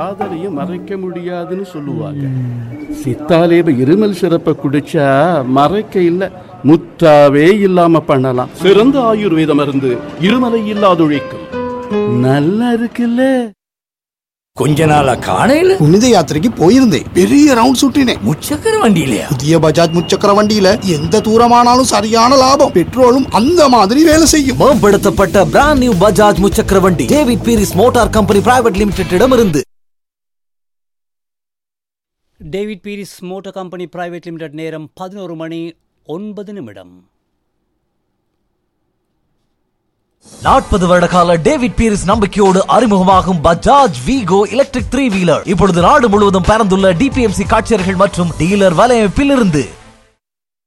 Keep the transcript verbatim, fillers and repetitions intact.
காதலையும் மறைக்க முடியாதுன்னு சொல்லுவாங்க. சித்தாலேப இருமல் சிறப்பை குடிச்சா மறைக்க இல்ல முத்தாவே இல்லாம பண்ணலாம். சிறந்த ஆயுர்வேத மருந்து, இருமலை இல்லாதொழிக்கும். நல்லா இருக்குல்ல. கொஞ்ச நாளா காணையில புனித யாத்திரைக்கு போயிருந்தேன். பெரிய ரவுண்ட் சுட்டினேன். முச்சக்கர வண்டியிலயா? புதிய பஜாஜ் முச்சக்கர வண்டியில எந்த தூரமானாலும் சரியான லாபம். பெட்ரோலும் அந்த மாதிரி வேலை செய்யும். மேம்படுத்தப்பட்ட பிராண்ட் நியூ பஜாஜ் முச்சக்கர வண்டி David Peiris motor company private limited இடமிருந்து. David Peiris motor company private limited. நேரம் பதினோரு மணி ஒன்பது நிமிடம். நாற்பது வருட கால டேவிட் பீரிஸ் நம்பிக்கையோடு அறிமுகமாகும் பஜாஜ் வீகோ எலக்ட்ரிக் த்ரீ வீலர் இப்பொழுது நாடு முழுவதும் பறந்துள்ள டிபிஎம்சி காட்சியர்கள் மற்றும் டீலர் வலையமைப்பில் இருந்து